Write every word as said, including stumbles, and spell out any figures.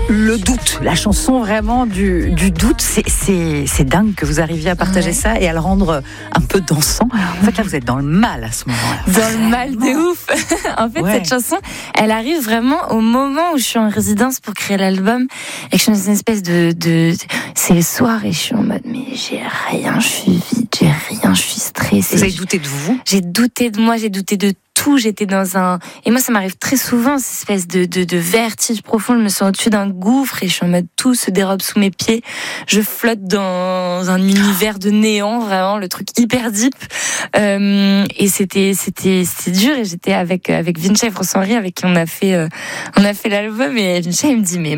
le doute, la chanson vraiment du, du doute. C'est, c'est, c'est dingue que vous arriviez à partager ouais. ça et à le rendre un peu dansant. En fait, là, vous êtes dans le mal à ce moment-là. Dans le mal de ouf. En fait, ouais. cette chanson, elle arrive vraiment au moment où je suis en résidence pour créer l'album et que je suis dans une espèce de, de... c'est le soir et je suis en mode, mais j'ai rien, je suis vide, j'ai rien, je suis stressée. Vous avez douté de vous? J'ai douté de moi, j'ai douté de tout, j'étais dans un... Et moi, ça m'arrive très souvent, cette espèce de, de, de vertige profond. Je me sens au-dessus d'un gouffre et je suis en mode tout se dérobe sous mes pieds. Je flotte dans un univers de néant, vraiment, le truc hyper deep. Euh, et c'était, c'était, c'était dur. Et j'étais avec, avec Vinci et François-Henri, avec qui on a fait, euh, on a fait l'album. Et Vinci, il me dit, mais